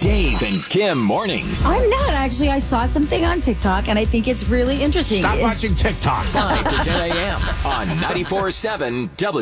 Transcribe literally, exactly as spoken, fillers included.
Dave and Kim mornings. I'm not, actually. I saw something on TikTok, and I think it's really interesting. Stop It's- watching TikTok. five to ten a.m. on ninety-four point seven W.